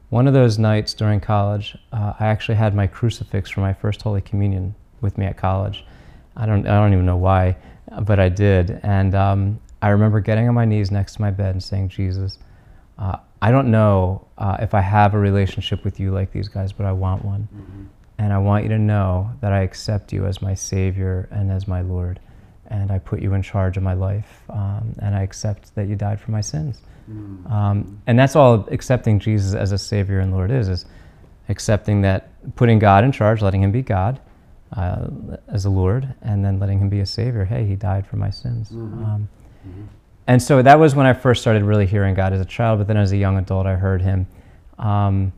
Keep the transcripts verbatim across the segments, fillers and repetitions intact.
one of those nights during college, uh, I actually had my crucifix for my first Holy Communion with me at college. I don't, I don't even know why, but I did. And um, I remember getting on my knees next to my bed and saying, Jesus, uh, I don't know uh, if I have a relationship with you like these guys, but I want one. Mm-hmm. And I want you to know that I accept you as my Savior and as my Lord. And I put you in charge of my life. Um, and I accept that you died for my sins. Mm-hmm. um, and that's all accepting Jesus as a Savior and Lord is, is accepting that, putting God in charge, letting him be God uh, as a Lord, and then letting him be a Savior. Hey, he died for my sins. Mm-hmm. Um, mm-hmm. And so that was when I first started really hearing God as a child, but then as a young adult, I heard him. Um,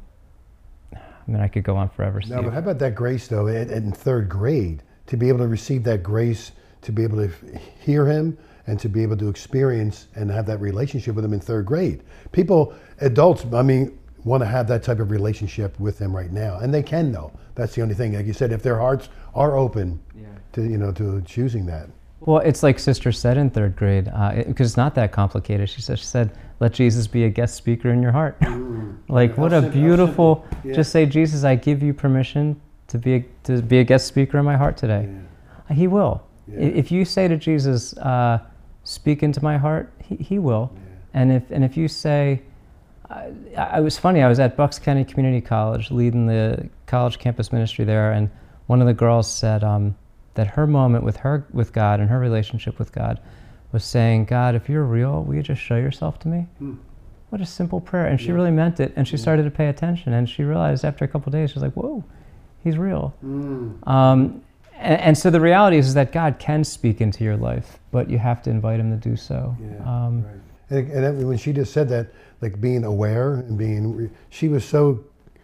I mean, I could go on forever, Steve. No, but how about that grace, though, in, in third grade, to be able to receive that grace, to be able to hear him, and to be able to experience and have that relationship with him in third grade. People, adults, I mean, want to have that type of relationship with him right now, and they can, though. That's the only thing. Like you said, if their hearts are open yeah. to, you know, to choosing that. Well, it's like Sister said in third grade, uh, it, because it's not that complicated. She said, she said, let Jesus be a guest speaker in your heart. Mm. Like, yeah, what a simple, beautiful, yeah. just say, Jesus, I give you permission to be a, to be a guest speaker in my heart today. Yeah. He will. Yeah. If you say to Jesus, uh, speak into my heart, he, he will. Yeah. And if and if you say, I, I was funny, I was at Bucks County Community College leading the college campus ministry there, and one of the girls said, um, that her moment with her, with God and her relationship with God was saying, God, if you're real, will you just show yourself to me? Mm. What a simple prayer. And she yeah. really meant it. And she yeah. started to pay attention. And she realized after a couple of days, she was like, whoa, he's real. Mm. Um, and, and so the reality is, is that God can speak into your life, but you have to invite him to do so. Yeah, um, right. And, and when she just said that, like being aware and being, she was so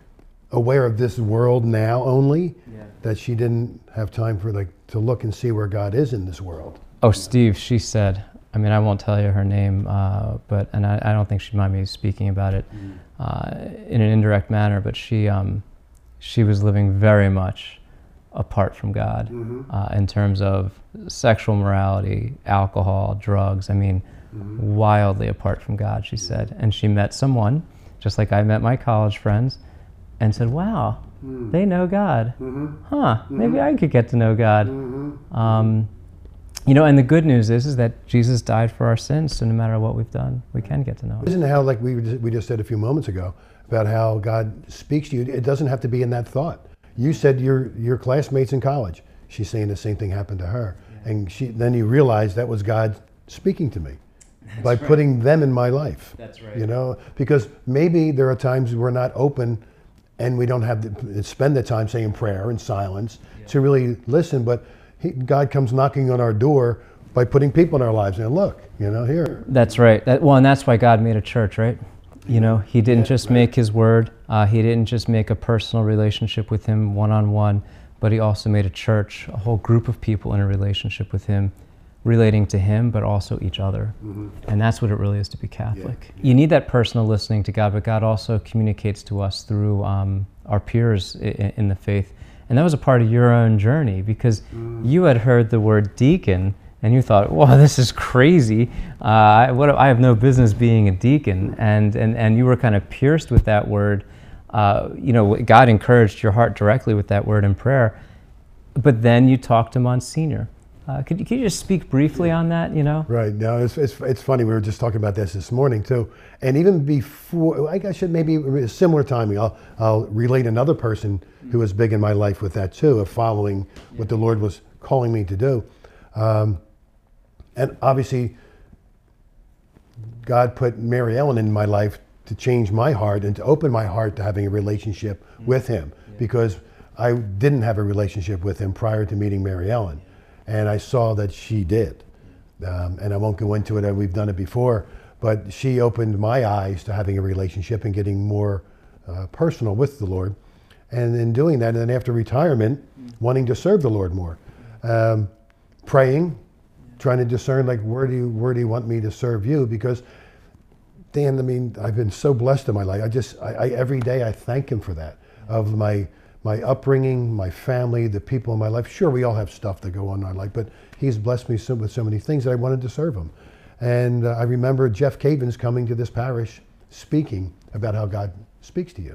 aware of this world now only yeah. that she didn't have time for like to look and see where God is in this world. Oh, Steve, she said, I mean, I won't tell you her name, uh, but and I, I don't think she'd mind me speaking about it mm. uh, in an indirect manner, but she um, she was living very much apart from God mm-hmm. uh, in terms of sexual morality, alcohol, drugs. I mean, mm-hmm. wildly apart from God, she said. And she met someone, just like I met my college friends, and said, wow, mm. they know God. Mm-hmm. Huh, mm-hmm. maybe I could get to know God. Mm-hmm. Um, you know, and the good news is, is that Jesus died for our sins, so no matter what we've done, we can get to know him. Isn't it how, like we, we just said a few moments ago, about how God speaks to you, it doesn't have to be in that thought. You said your, your classmates in college, she's saying the same thing happened to her. Yeah. And she, then you realize that was God speaking to me. That's by right. putting them in my life. That's right. You know, because maybe there are times we're not open and we don't have to spend the time saying prayer and silence yeah. to really listen, but he, God comes knocking on our door by putting people in our lives and look, you know, here. That's right. That, well, and that's why God made a church, right? You know, he didn't yeah, just right. make his word, uh, he didn't just make a personal relationship with him one-on-one, but he also made a church, a whole group of people in a relationship with him, relating to him, but also each other. Mm-hmm. And that's what it really is to be Catholic. Yeah. You need that personal listening to God, but God also communicates to us through um, our peers in, in the faith. And that was a part of your own journey, because mm. you had heard the word deacon, and you thought, "Wow, this is crazy! Uh, what, I have no business being a deacon." And and and you were kind of pierced with that word. Uh, you know, God encouraged your heart directly with that word in prayer. But then you talked to Monsignor. Uh, could, you, could you just speak briefly on that, you know? Right. Now, it's, it's, it's funny. We were just talking about this this morning, too. And even before, I guess maybe a similar timing, I'll, I'll relate another person who was big in my life with that, too, of following yeah. what the Lord was calling me to do. Um, and obviously, God put Mary Ellen in my life to change my heart and to open my heart to having a relationship mm-hmm. with him, yeah. because I didn't have a relationship with him prior to meeting Mary Ellen. And I saw that she did. Um, and I won't go into it, we've done it before, but she opened my eyes to having a relationship and getting more uh, personal with the Lord. And in doing that, and then after retirement, mm. wanting to serve the Lord more. Um, praying, yeah. trying to discern, like, where do you, where do you want me to serve you? Because, Dan, I mean, I've been so blessed in my life. I just, I, I, every day I thank him for that, yeah. of my, my upbringing, my family, the people in my life. Sure, we all have stuff that go on in our life, but he's blessed me so, with so many things that I wanted to serve him. And uh, I remember Jeff Cavins coming to this parish speaking about how God speaks to you.